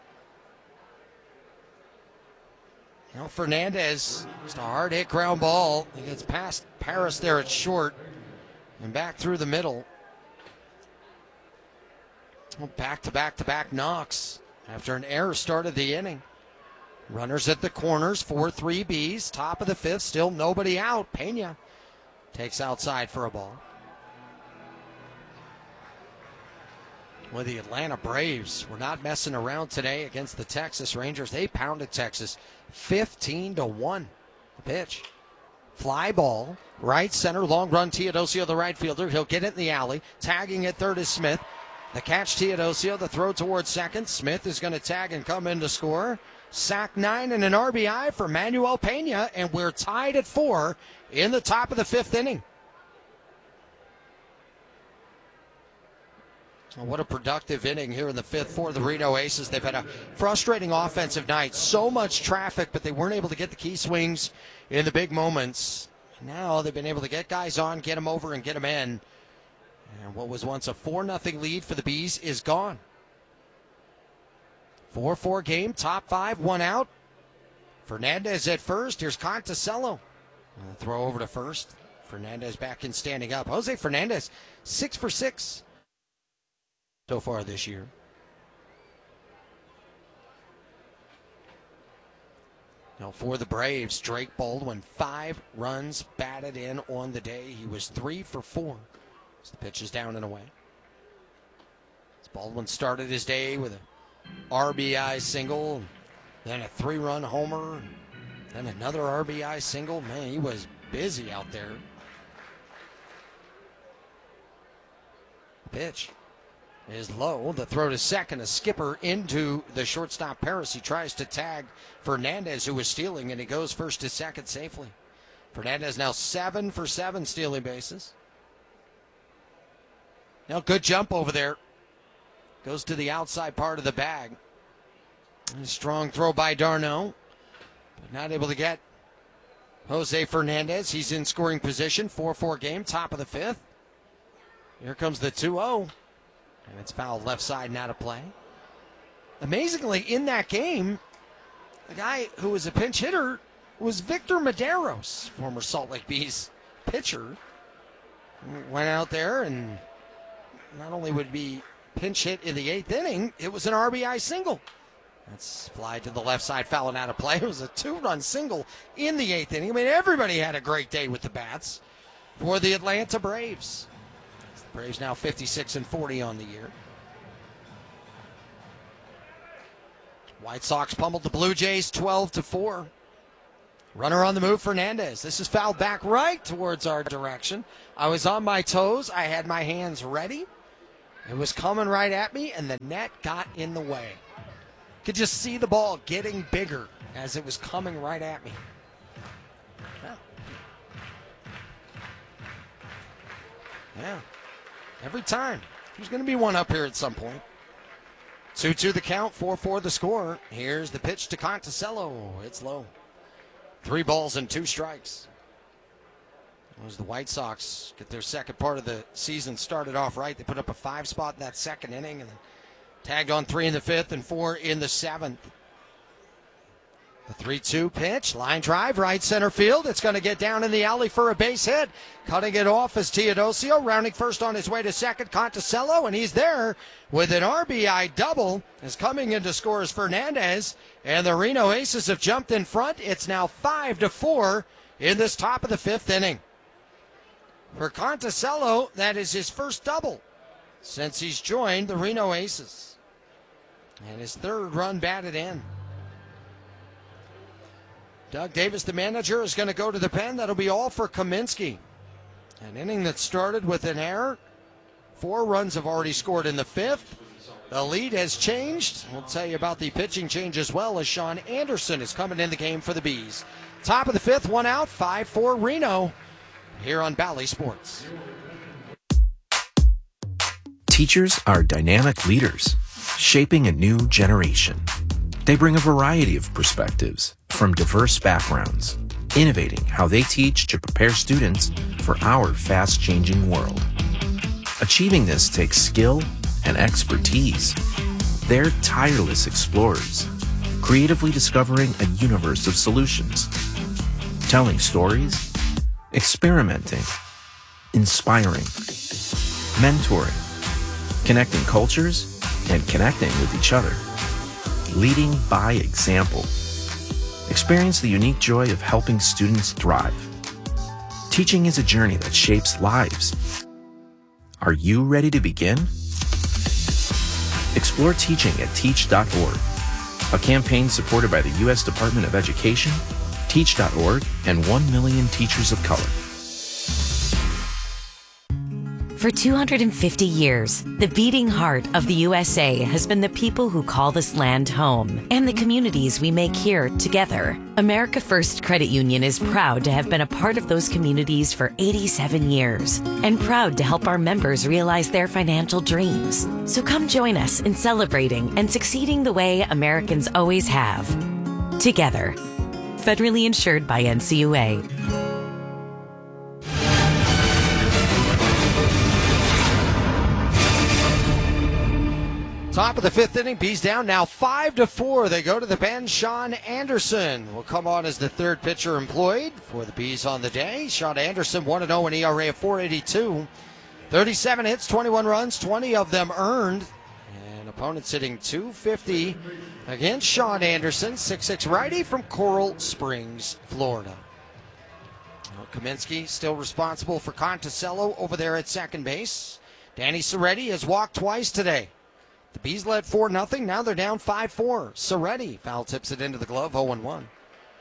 Now Fernandez, just a hard hit ground ball. He gets past Paris there at short and back through the middle. Well, back to back to back knocks after an error started the inning. Runners at the corners, four three Bs, top of the fifth, still nobody out. Pena takes outside for a ball. Well, the Atlanta Braves were not messing around today against the Texas Rangers. They pounded Texas fifteen to one. The pitch. Fly ball, right center, long run, Teodosio, the right fielder. He'll get it in the alley. Tagging at third is Smith. The catch, Teodosio, the throw towards second. Smith is going to tag and come in to score. Sack nine and an R B I for Manuel Pena, and we're tied at four in the top of the fifth inning. Well, what a productive inning here in the fifth for the Reno Aces. They've had a frustrating offensive night. So much traffic, but they weren't able to get the key swings in the big moments. Now they've been able to get guys on, get them over, and get them in. And what was once a four nothing lead for the Bees is gone. four four game, top five, one out. Fernandez at first. Here's Conticello. Throw over to first. Fernandez back in standing up. Jose Fernandez, six for six so far this year. Now for the Braves, Drake Baldwin, five runs batted in on the day. He was three for four. As the pitch is down and away. As Baldwin started his day with a R B I single, then a three-run homer, then another R B I single. Man, he was busy out there. Pitch is low. The throw to second, a skipper into the shortstop Paris. He tries to tag Fernandez, who was stealing, and he goes first to second safely. Fernandez now seven for seven stealing bases. Now good jump over there. Goes to the outside part of the bag. A strong throw by d'Arnaud, but not able to get Jose Fernandez. He's in scoring position, four four game, top of the fifth. Here comes the two oh. And it's fouled left side and out of play. Amazingly, in that game, the guy who was a pinch hitter was Victor Medeiros, former Salt Lake Bees pitcher went out there and not only would be pinch hit in the eighth inning, it was an R B I single. That's fly to the left side, fouling out of play. It was a two-run single in the eighth inning. I mean, everybody had a great day with the bats for the Atlanta Braves. The Braves now fifty-six and forty on the year. White Sox pummeled the Blue Jays twelve to four. Runner on the move, Fernandez. This is fouled back right towards our direction. I was on my toes. I had my hands ready. It was coming right at me, and the net got in the way. Could just see the ball getting bigger as it was coming right at me. Yeah. Yeah. Every time. There's going to be one up here at some point. two two the count, four four the score. Here's the pitch to Conticello. It's low. Three balls and two strikes. As the White Sox get their second part of the season started off right. They put up a five spot in that second inning and then tagged on three in the fifth and four in the seventh. The three two pitch, line drive, right center field. It's going to get down in the alley for a base hit. Cutting it off is Teodosio, rounding first on his way to second, Conticello, and he's there with an R B I double. As coming in to score is Fernandez, and the Reno Aces have jumped in front. It's now five to four in this top of the fifth inning. For Conticello, that is his first double since he's joined the Reno Aces. And his third run batted in. Doug Davis, the manager, is going to go to the pen. That'll be all for Kaminsky. An inning that started with an error. Four runs have already scored in the fifth. The lead has changed. We'll tell you about the pitching change as well, as Sean Anderson is coming in the game for the Bees. Top of the fifth, one out, five four Reno here on Bally Sports. Teachers are dynamic leaders, shaping a new generation. They bring a variety of perspectives from diverse backgrounds, innovating how they teach to prepare students for our fast-changing world. Achieving this takes skill and expertise. They're tireless explorers, creatively discovering a universe of solutions, telling stories, experimenting, inspiring, mentoring, connecting cultures, and connecting with each other. Leading by example. Experience the unique joy of helping students thrive. Teaching is a journey that shapes lives. Are you ready to begin? Explore teaching at teach dot org, a campaign supported by the U S Department of Education, teach dot org, and one million teachers of color. For two hundred fifty years, the beating heart of the U S A has been the people who call this land home and the communities we make here together. America First Credit Union is proud to have been a part of those communities for eighty-seven years and proud to help our members realize their financial dreams. So come join us in celebrating and succeeding the way Americans always have. Together. Federally insured by N C U A. Top of the fifth inning, Bees down now five to four. They go to the pen. Sean Anderson will come on as the third pitcher employed for the Bees on the day. Sean Anderson, one and oh, an E R A of four eighty-two. thirty-seven hits, twenty-one runs, twenty of them earned. And opponents hitting two fifty against Sean Anderson, six six righty from Coral Springs, Florida. Well, Kaminsky still responsible for Conticello over there at second base. Danny Serretti has walked twice today. The Bees led four nothing. Now they're down five four. Serretti foul tips it into the glove, oh and one.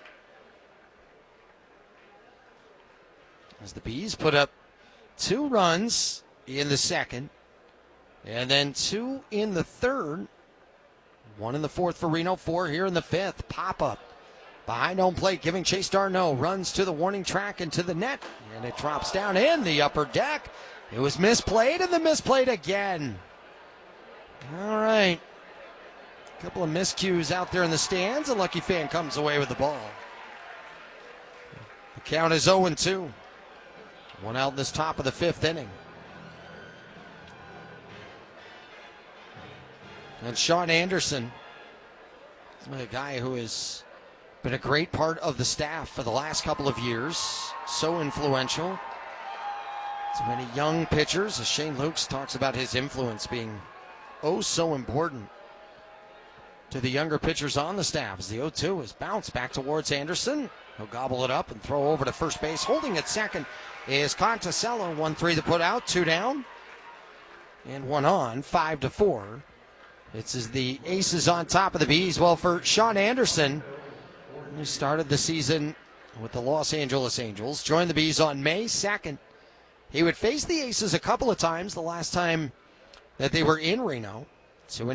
As the Bees put up two runs in the second, and then two in the third. One in the fourth for Reno, four here in the fifth. Pop-up behind home plate, giving Chase Darno runs to the warning track and to the net, and it drops down in the upper deck. It was misplayed, and then misplayed again. All right. A couple of miscues out there in the stands. A lucky fan comes away with the ball. The count is oh and two. One out in this top of the fifth inning. And Sean Anderson is a guy who has been a great part of the staff for the last couple of years. So influential. So many young pitchers, as Shane Lukes talks about his influence being oh so important to the younger pitchers on the staff. As the oh two is bounced back towards Anderson. He'll gobble it up and throw over to first base. Holding at second is Conticello. one three to put out, two down. And one on, five to four. It's as the Aces on top of the Bees. Well, for Sean Anderson, he started the season with the Los Angeles Angels. Joined the Bees on May second. He would face the Aces a couple of times the last time that they were in Reno. So when